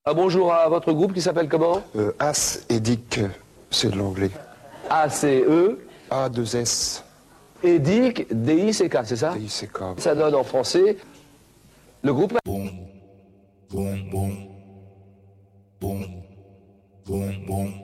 Bonjour à votre groupe qui s'appelle comment? As et Dick, c'est de l'anglais. A-C-E. A-2-S. Et Dick, D-I-C-K, c'est ça? D-I-C-K. Ça donne en français. Le groupe. Boom, boom, boom, boom, boom, boom.